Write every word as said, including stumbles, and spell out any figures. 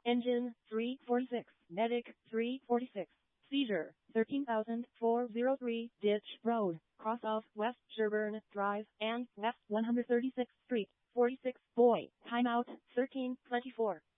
Engine, three forty-six. Medic, three forty-six. Seizure, thirteen thousand four hundred three. Ditch Road, cross of West Sherburne Drive and West one hundred thirty-sixth Street, forty-six. Boy, timeout, thirteen twenty-four.